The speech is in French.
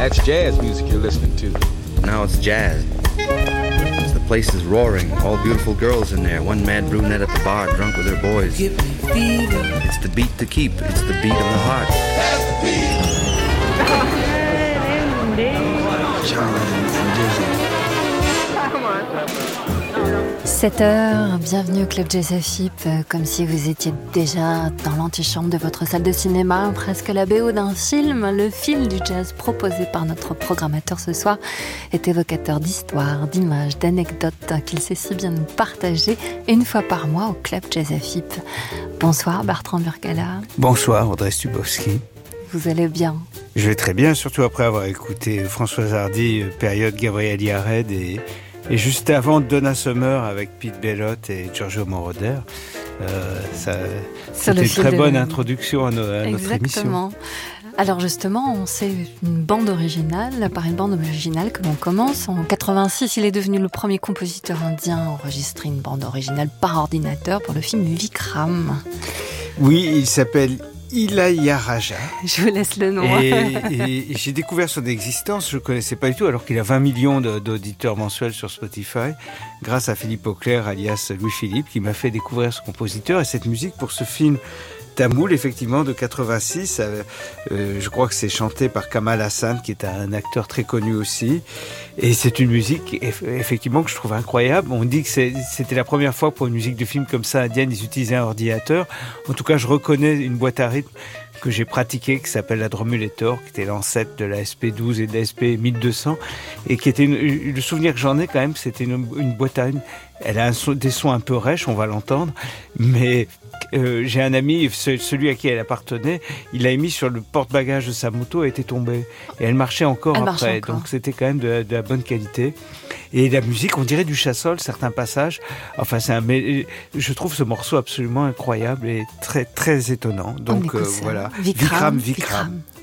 That's jazz music you're listening to. Now it's jazz. The place is roaring. All beautiful girls in there. One mad brunette at the bar, drunk with her boys. It's the beat to keep. It's the beat of the heart. That's the beat. 7h, bienvenue au Club Jazz FIP, comme si vous étiez déjà dans l'antichambre de votre salle de cinéma, presque la BO d'un film. Le fil du jazz proposé par notre programmateur ce soir est évocateur d'histoires, d'images, d'anecdotes qu'il sait si bien nous partager une fois par mois au Club Jazz FIP. Bonsoir Bertrand Burgala. Bonsoir Audrey Stubowski. Vous allez bien? Je vais très bien, surtout après avoir écouté Françoise Hardy, période Gabriel Yared et juste avant Donna Summer avec Pete Bellotte et Giorgio Moroder. C'était une très bonne introduction à notre émission. Exactement. Alors justement, c'est une bande originale, par une bande originale que l'on commence. En 86, il est devenu le premier compositeur indien à enregistrer une bande originale par ordinateur pour le film Vikram. Oui, il s'appelle Ilayaraja. Je vous laisse le nom. Et j'ai découvert son existence, je ne connaissais pas du tout, alors qu'il a 20 millions d'auditeurs mensuels sur Spotify, grâce à Philippe Auclair, alias Louis-Philippe, qui m'a fait découvrir ce compositeur et cette musique pour ce film Tamoul, effectivement, de 86. Je crois que c'est chanté par Kamal Hassan, qui est un acteur très connu aussi. Et c'est une musique, effectivement, que je trouve incroyable. On dit que c'était la première fois pour une musique de film comme ça, indienne, ils utilisaient un ordinateur. En tout cas, je reconnais une boîte à rythme que j'ai pratiquée, qui s'appelle la Drumulator, qui était l'ancêtre de la SP12 et de la SP1200, et qui était le souvenir que j'en ai quand même, c'était une boîte à rythme. Elle a des sons un peu rêches, on va l'entendre, mais j'ai un ami, celui à qui elle appartenait, il l'a mis sur le porte-bagages de sa moto, elle était tombée. Et elle marchait encore après, donc c'était quand même de la bonne qualité. Et la musique, on dirait du Chassol, certains passages. Enfin, je trouve ce morceau absolument incroyable et très, très étonnant. Donc voilà, Vikram.